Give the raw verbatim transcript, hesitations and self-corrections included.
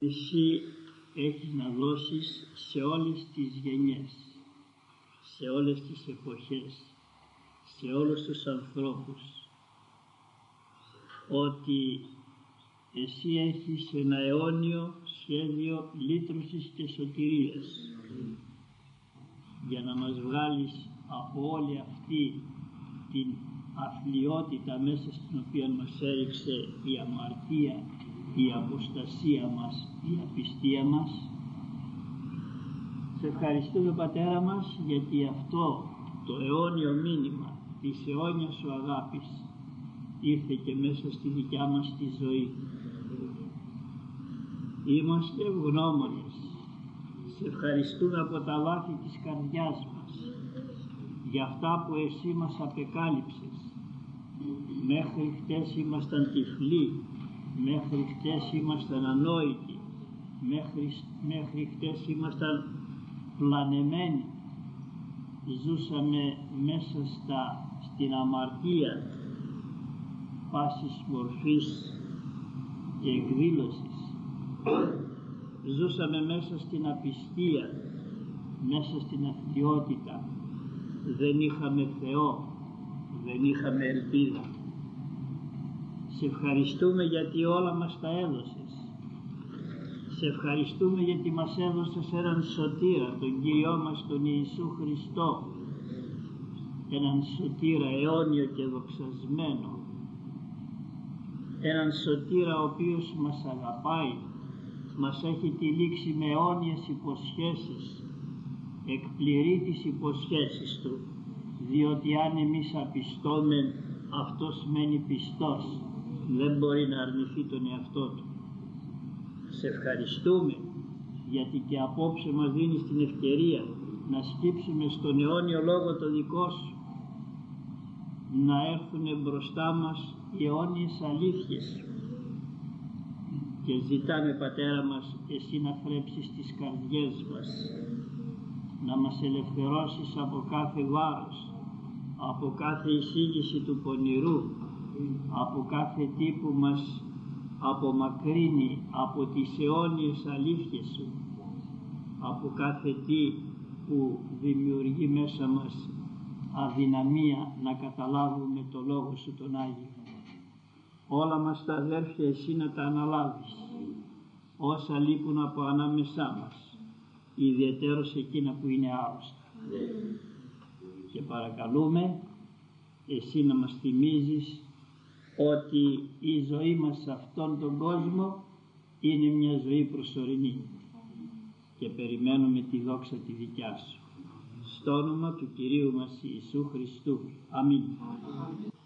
Εσύ έχεις να δώσεις σε όλες τις γενιές, σε όλες τις εποχές, σε όλους τους ανθρώπους, ότι εσύ έχεις ένα αιώνιο σχέδιο λύτρωσης και σωτηρίας για να μας βγάλεις από όλη αυτή την αθλιότητα μέσα στην οποία μας έριξε η αμαρτία, η αποστασία μας, η απιστία μας. Σε ευχαριστούμε, Πατέρα μας, γιατί αυτό το αιώνιο μήνυμα της αιώνιας σου αγάπης ήρθε και μέσα στη δικιά μας τη ζωή. Είμαστε ευγνώμονες. Σε ευχαριστούμε από τα βάθη της καρδιάς μας για αυτά που εσύ μας απεκάλυψες. Μέχρι χτες ήμασταν τυφλοί, μέχρι χτες ήμασταν ανόητοι, μέχρι, μέχρι χτες ήμασταν πλανεμένοι. Ζούσαμε μέσα στα, στην αμαρτία πάσης μορφής και εκδήλωσης. Ζούσαμε μέσα στην απιστία, μέσα στην αθλιότητα. Δεν είχαμε Θεό, δεν είχαμε ελπίδα. Σε ευχαριστούμε γιατί όλα μας τα έδωσες. Σε ευχαριστούμε γιατί μας έδωσες έναν σωτήρα, τον Κύριό μας τον Ιησού Χριστό, έναν σωτήρα αιώνιο και δοξασμένο, έναν σωτήρα ο οποίος μας αγαπάει, μας έχει τυλίξει με αιώνιες υποσχέσεις, εκπληρεί τις υποσχέσεις του, διότι αν εμείς απιστόμεν, αυτός μένει πιστός, δεν μπορεί να αρνηθεί τον εαυτό του. Σε ευχαριστούμε γιατί και απόψε μας δίνεις την ευκαιρία να σκύψουμε στον αιώνιο λόγο το δικό σου, να έρθουν μπροστά μας οι αιώνιες αλήθειες σου, και ζητάμε, Πατέρα μας, εσύ να θρέψεις τις καρδιές μας, να μας ελευθερώσεις από κάθε βάρος, από κάθε εισήγηση του πονηρού, από κάθε τι που μας απομακρύνει από τις αιώνιες αλήθειες σου, από κάθε τι που δημιουργεί μέσα μας αδυναμία να καταλάβουμε το Λόγο σου τον Άγιο. Όλα μας τα αδέρφια εσύ να τα αναλάβεις, όσα λείπουν από ανάμεσά μας, ιδιαιτέρως εκείνα που είναι άρρωστα. Και παρακαλούμε εσύ να μας θυμίζεις ότι η ζωή μας σε αυτόν τον κόσμο είναι μια ζωή προσωρινή και περιμένουμε τη δόξα τη δικιά σου. Στο όνομα του Κυρίου μας Ιησού Χριστού. Αμήν.